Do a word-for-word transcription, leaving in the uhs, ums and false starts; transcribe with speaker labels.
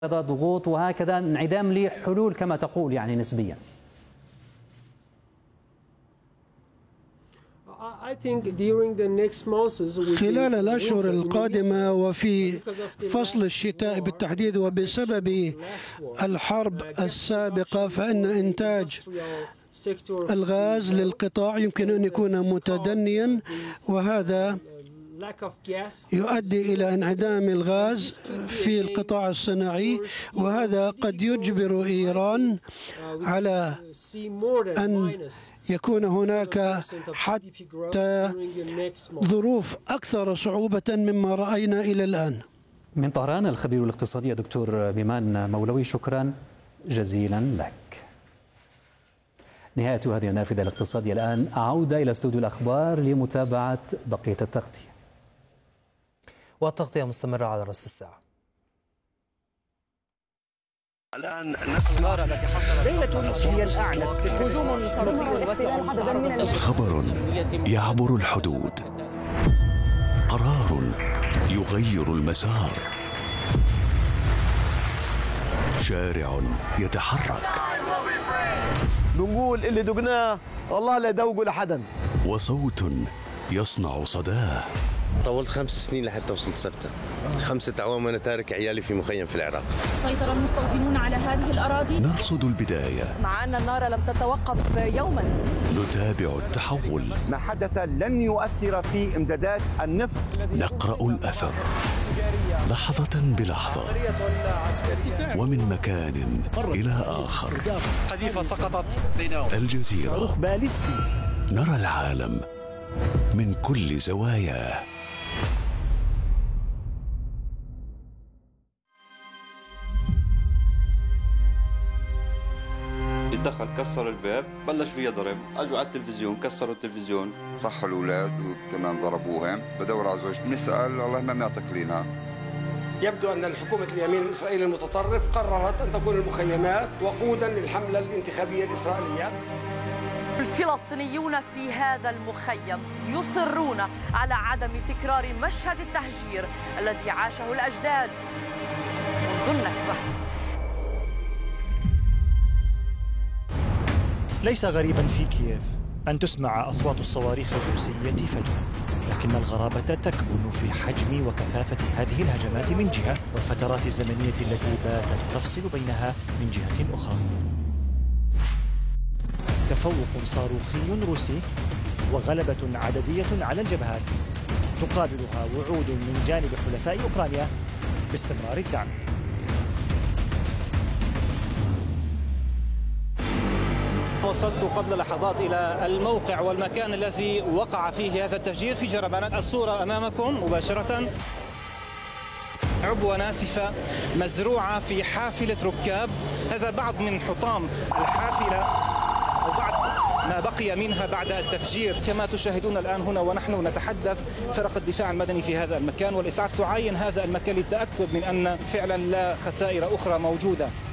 Speaker 1: ضغوط وهكذا انعدام لحلول كما تقول يعني نسبيا.
Speaker 2: خلال الأشهر القادمة وفي فصل الشتاء بالتحديد وبسبب الحرب السابقة فإن إنتاج الغاز للقطاع يمكن أن يكون متدنيا، وهذا يؤدي إلى انعدام الغاز في القطاع الصناعي، وهذا قد يجبر إيران على أن يكون هناك حتى ظروف أكثر صعوبة مما رأينا إلى الآن.
Speaker 1: من طهران الخبير الاقتصادي دكتور بيمان مولوي، شكرا جزيلا لك. نهاية هذه النافذة الاقتصادية. الآن عودة إلى استوديو الأخبار لمتابعة بقية التغطية.
Speaker 3: والتغطية مستمرة على رأس الساعة.
Speaker 4: الآن نسمع التي حصلت
Speaker 5: ليلة هي الأعنف، هجوم صاروخي واسع.
Speaker 6: خبر يعبر الحدود، قرار يغير المسار، شارع يتحرك.
Speaker 7: بنقول اللي دقناه والله لا يدوقوا لحدا،
Speaker 6: وصوت يصنع صداه.
Speaker 4: طولت خمس سنين لحتى وصلت سبتة، خمسة أعوام وأنا تارك عيالي في مخيم في العراق.
Speaker 8: سيطر المستوطنون على هذه الأراضي.
Speaker 6: نرصد البداية
Speaker 8: مع أن النار لم تتوقف يوما.
Speaker 6: نتابع التحول.
Speaker 9: ما حدث لن يؤثر في إمدادات النفط.
Speaker 6: نقرأ الأثر لحظة بلحظة ومن مكان إلى آخر.
Speaker 10: قذيفة سقطت.
Speaker 6: الجزيرة،
Speaker 10: صاروخ باليستي.
Speaker 6: نرى العالم من كل زواياه.
Speaker 11: دخل كسر الباب، بلش فيها ضرب، اجوا على التلفزيون كسروا التلفزيون،
Speaker 12: صحوا الاولاد وكمان ضربوهم. بدور على زوجتي بنسال الله ما معطيك لنا.
Speaker 13: يبدو ان الحكومه اليمين الاسرائيلي المتطرف قررت ان تكون المخيمات وقودا للحمله الانتخابيه الاسرائيليه.
Speaker 8: الفلسطينيون في هذا المخيم يصرون على عدم تكرار مشهد التهجير الذي عاشه الأجداد منذ النكبة.
Speaker 10: ليس غريبا في كييف أن تسمع أصوات الصواريخ الروسية فجأة، لكن الغرابة تكمن في حجم وكثافة هذه الهجمات من جهة، والفترات الزمنية التي باتت تفصل بينها من جهة أخرى. تفوق صاروخي روسي وغلبة عددية على الجبهات تقابلها وعود من جانب حلفاء أوكرانيا باستمرار الدعم.
Speaker 14: وصلت قبل لحظات إلى الموقع والمكان الذي وقع فيه هذا التفجير في جربانات. الصورة أمامكم مباشرة، عبوة ناسفة مزروعة في حافلة ركاب. هذا بعض من حطام الحافلة وبعض ما بقي منها بعد التفجير. كما تشاهدون الآن هنا ونحن نتحدث، فرق الدفاع المدني في هذا المكان والإسعاف تعاين هذا المكان للتأكد من أن فعلا لا خسائر أخرى موجودة.